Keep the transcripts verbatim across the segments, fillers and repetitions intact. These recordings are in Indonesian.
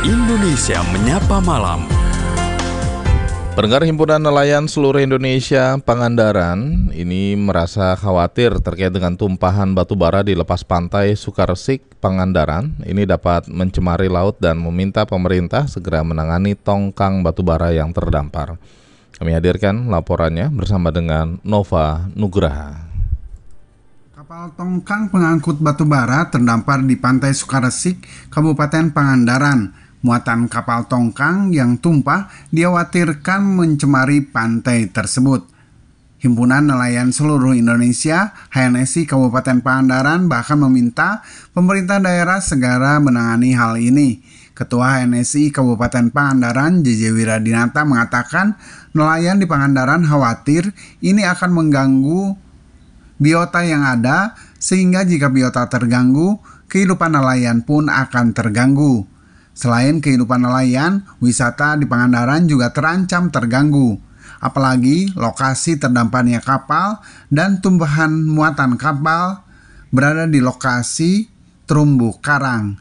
Indonesia Menyapa Malam. Pendengar Himpunan Nelayan Seluruh Indonesia Pangandaran ini merasa khawatir terkait dengan tumpahan batu bara di lepas pantai Sukaresik, Pangandaran. Ini dapat mencemari laut dan meminta pemerintah segera menangani tongkang batu bara yang terdampar. Kami hadirkan laporannya bersama dengan Nova Nugraha. Kapal tongkang pengangkut batu bara terdampar di pantai Sukaresik, Kabupaten Pangandaran. Muatan kapal tongkang yang tumpah dikhawatirkan mencemari pantai tersebut. Himpunan Nelayan Seluruh Indonesia (H N S I) Kabupaten Pangandaran bahkan meminta pemerintah daerah segera menangani hal ini. Ketua H N S I Kabupaten Pangandaran, J J Wiradinata, mengatakan nelayan di Pangandaran khawatir ini akan mengganggu biota yang ada, sehingga jika biota terganggu, kehidupan nelayan pun akan terganggu. Selain kehidupan nelayan, wisata di Pangandaran juga terancam terganggu. Apalagi lokasi terdamparnya kapal dan tumbuhan muatan kapal berada di lokasi terumbu karang.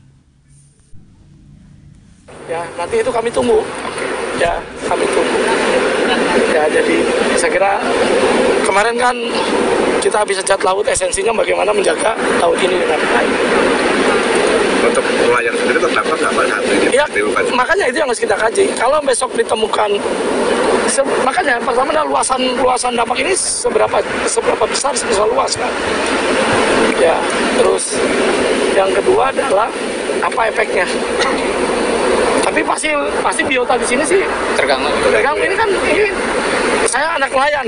Ya, nanti itu kami tunggu. Ya, kami tunggu. Ya, jadi saya kira kemarin kan kita habis secat laut, esensinya bagaimana menjaga laut ini dengan baik. Untuk nelayan sendiri terdapat nggak pada saat ini? Ya, makanya itu yang harus kita kaji. Kalau besok ditemukan, se- makanya pertama adalah luasan luasan dampak ini seberapa seberapa besar, seberapa luas kan? Ya, terus yang kedua adalah apa efeknya? Tapi pasti pasti biota di sini sih terganggu. Terganggu ini kan ini saya anak nelayan.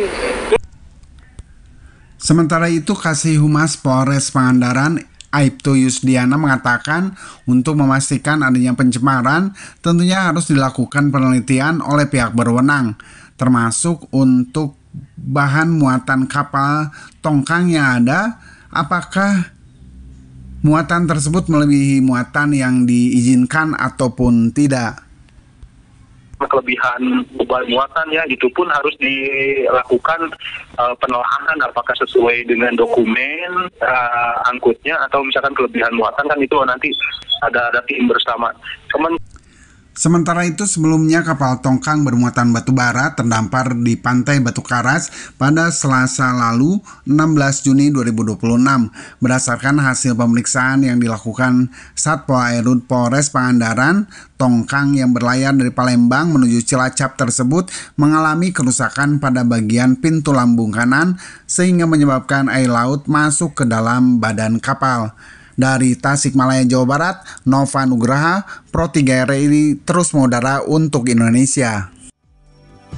Sementara itu, Kasih Humas Polres Pangandaran Aibtu Yusdiana mengatakan untuk memastikan adanya pencemaran tentunya harus dilakukan penelitian oleh pihak berwenang, termasuk untuk bahan muatan kapal tongkang yang ada, apakah muatan tersebut melebihi muatan yang diizinkan ataupun tidak. Kelebihan beban muatan ya itu pun harus dilakukan uh, penelaahan apakah sesuai dengan dokumen uh, angkutnya atau misalkan kelebihan muatan kan itu nanti ada ada tim bersama. Kemen Sementara itu, sebelumnya kapal tongkang bermuatan batu bara terdampar di pantai Batu Karas pada Selasa lalu enam belas Juni dua ribu dua puluh enam. Berdasarkan hasil pemeriksaan yang dilakukan Satpol Airut Polres Pangandaran, tongkang yang berlayar dari Palembang menuju Cilacap tersebut mengalami kerusakan pada bagian pintu lambung kanan sehingga menyebabkan air laut masuk ke dalam badan kapal. Dari Tasikmalaya, Jawa Barat, Nova Nugraha, Pro tiga R I terus mengudara untuk Indonesia.